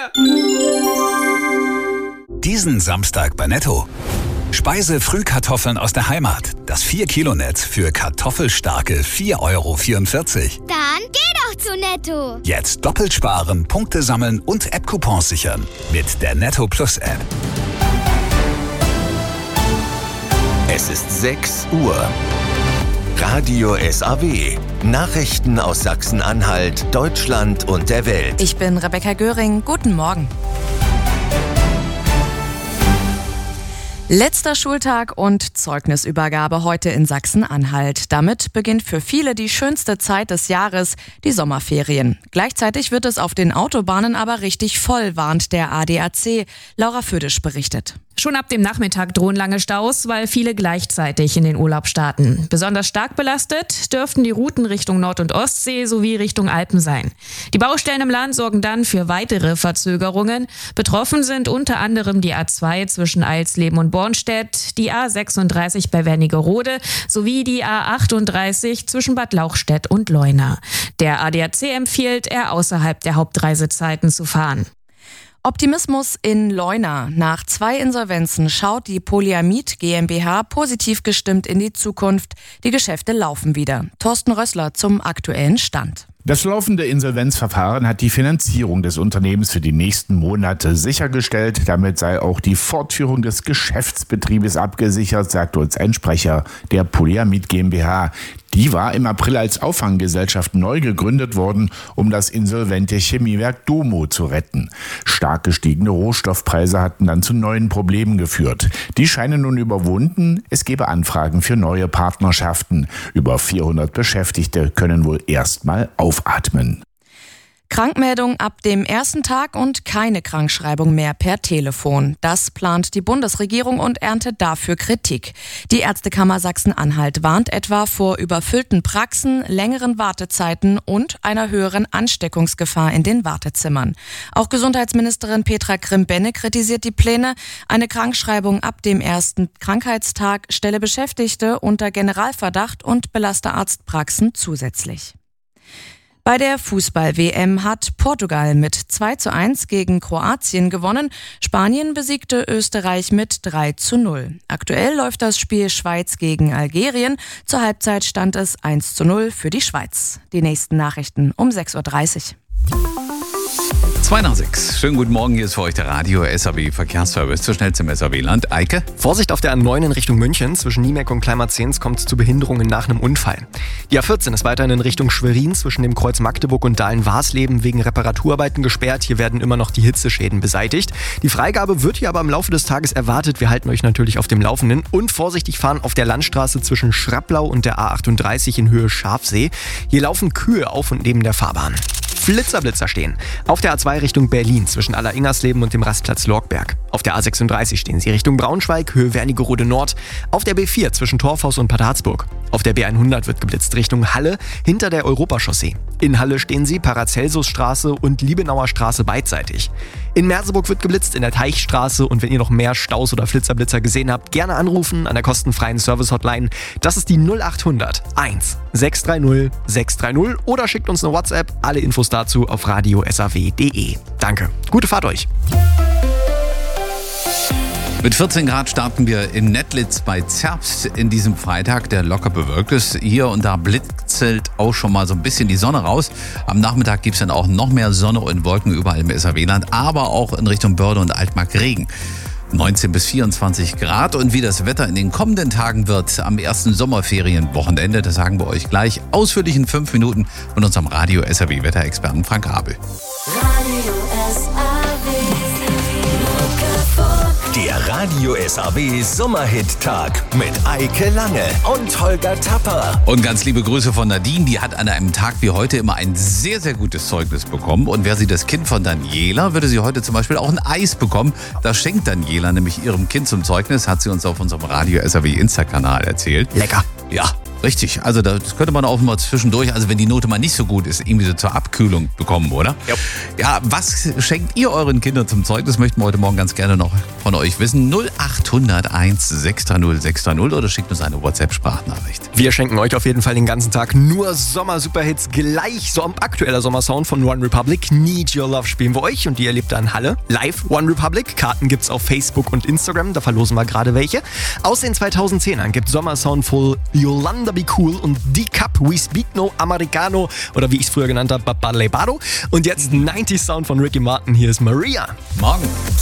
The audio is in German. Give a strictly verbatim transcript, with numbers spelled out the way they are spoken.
her! Diesen Samstag bei Netto. Speise-Frühkartoffeln aus der Heimat. Das vier Kilo Netz für kartoffelstarke vier Euro vierundvierzig. Dann geh doch zu Netto. Jetzt doppelt sparen, Punkte sammeln und App-Coupons sichern. Mit der Netto Plus App. Es ist sechs Uhr. Radio S A W. Nachrichten aus Sachsen-Anhalt, Deutschland und der Welt. Ich bin Rebecca Göring. Guten Morgen. Letzter Schultag und Zeugnisübergabe heute in Sachsen-Anhalt. Damit beginnt für viele die schönste Zeit des Jahres, die Sommerferien. Gleichzeitig wird es auf den Autobahnen aber richtig voll, warnt der A D A C. Laura Födisch berichtet. Schon ab dem Nachmittag drohen lange Staus, weil viele gleichzeitig in den Urlaub starten. Besonders stark belastet dürften die Routen Richtung Nord- und Ostsee sowie Richtung Alpen sein. Die Baustellen im Land sorgen dann für weitere Verzögerungen. Betroffen sind unter anderem die A zwei zwischen Eilsleben und Bornstedt, die A sechsunddreißig bei Wernigerode sowie die A achtunddreißig zwischen Bad Lauchstädt und Leuna. Der A D A C empfiehlt, eher außerhalb der Hauptreisezeiten zu fahren. Optimismus in Leuna. Nach zwei Insolvenzen schaut die Polyamid GmbH positiv gestimmt in die Zukunft. Die Geschäfte laufen wieder. Thorsten Rössler zum aktuellen Stand. Das laufende Insolvenzverfahren hat die Finanzierung des Unternehmens für die nächsten Monate sichergestellt. Damit sei auch die Fortführung des Geschäftsbetriebes abgesichert, sagte uns ein Sprecher der Polyamid GmbH. Die war im April als Auffanggesellschaft neu gegründet worden, um das insolvente Chemiewerk Domo zu retten. Stark gestiegene Rohstoffpreise hatten dann zu neuen Problemen geführt. Die scheinen nun überwunden. Es gebe Anfragen für neue Partnerschaften. Über vierhundert Beschäftigte können wohl erstmal aufatmen. Krankmeldung ab dem ersten Tag und keine Krankschreibung mehr per Telefon. Das plant die Bundesregierung und erntet dafür Kritik. Die Ärztekammer Sachsen-Anhalt warnt etwa vor überfüllten Praxen, längeren Wartezeiten und einer höheren Ansteckungsgefahr in den Wartezimmern. Auch Gesundheitsministerin Petra Grimm-Benne kritisiert die Pläne. Eine Krankschreibung ab dem ersten Krankheitstag stelle Beschäftigte unter Generalverdacht und belaste Arztpraxen zusätzlich. Bei der Fußball-W M hat Portugal mit zwei zu eins gegen Kroatien gewonnen. Spanien besiegte Österreich mit drei zu null. Aktuell läuft das Spiel Schweiz gegen Algerien. Zur Halbzeit stand es eins zu null für die Schweiz. Die nächsten Nachrichten um sechs Uhr dreißig. zwei nach sechs. Schönen guten Morgen, hier ist für euch der Radio S A W Verkehrsservice. Zu schnell zum S A W-Land. Eike? Vorsicht auf der A neun in Richtung München. Zwischen Niemeck und Kleinmarzens kommt es zu Behinderungen nach einem Unfall. Die A vierzehn ist weiterhin in Richtung Schwerin zwischen dem Kreuz Magdeburg und Dahlen-Warsleben wegen Reparaturarbeiten gesperrt. Hier werden immer noch die Hitzeschäden beseitigt. Die Freigabe wird hier aber im Laufe des Tages erwartet. Wir halten euch natürlich auf dem Laufenden. Und vorsichtig fahren auf der Landstraße zwischen Schrapplau und der A achtunddreißig in Höhe Schafsee. Hier laufen Kühe auf und neben der Fahrbahn. Flitzer-Blitzer stehen. Auf der A zwei Richtung Berlin zwischen Aller-Ingersleben und dem Rastplatz Lorgberg. Auf der A sechsunddreißig stehen sie Richtung Braunschweig, Höhe Wernigerode Nord. Auf der B vier zwischen Torfhaus und Bad Harzburg. Auf der B hundert wird geblitzt Richtung Halle hinter der Europachaussee. In Halle stehen sie Paracelsusstraße und Liebenauer Straße beidseitig. In Merseburg wird geblitzt in der Teichstraße und wenn ihr noch mehr Staus oder Flitzer-Blitzer gesehen habt, gerne anrufen an der kostenfreien Service-Hotline. Das ist die null acht hundert eins sechs drei null sechs drei null oder schickt uns eine WhatsApp. Alle Infos dazu auf radio s a w punkt d e. Danke. Gute Fahrt euch. Mit vierzehn Grad starten wir in Nettlitz bei Zerbst in diesem Freitag, der locker bewölkt ist. Hier und da blitzelt auch schon mal so ein bisschen die Sonne raus. Am Nachmittag gibt es dann auch noch mehr Sonne und Wolken überall im S A W-Land, aber auch in Richtung Börde und Altmark Regen. neunzehn bis vierundzwanzig Grad und wie das Wetter in den kommenden Tagen wird am ersten Sommerferienwochenende, das sagen wir euch gleich ausführlich in fünf Minuten mit unserem Radio S A W-Wetterexperten Frank Abel. Radio S A W. Der Radio S A W Sommerhit-Tag mit Eike Lange und Holger Tapper. Und ganz liebe Grüße von Nadine, die hat an einem Tag wie heute immer ein sehr, sehr gutes Zeugnis bekommen. Und wäre sie das Kind von Daniela, würde sie heute zum Beispiel auch ein Eis bekommen. Das schenkt Daniela nämlich ihrem Kind zum Zeugnis, hat sie uns auf unserem Radio S A W Insta-Kanal erzählt. Lecker. Ja. Richtig, also das könnte man auch mal zwischendurch, also wenn die Note mal nicht so gut ist, irgendwie so zur Abkühlung bekommen, oder? Ja. Ja, was schenkt ihr euren Kindern zum Zeug? Das möchten wir heute Morgen ganz gerne noch von euch wissen. null acht hundert eins sechs drei null sechs drei null oder schickt uns eine WhatsApp-Sprachnachricht. Wir schenken euch auf jeden Fall den ganzen Tag nur Sommer-Superhits. Gleich so ein aktueller Sommersound von One Republic. Need Your Love spielen wir euch und die erlebt dann Halle. Live One Republic. Karten gibt's auf Facebook und Instagram. Da verlosen wir gerade welche. Aus den zweitausendzehnern gibt Sommersound voll Yolanda Be Cool und D-Cup We Speak No Americano oder wie ich es früher genannt habe, Babalebado. Und jetzt neunzig Sound von Ricky Martin. Hier ist Maria. Morgen.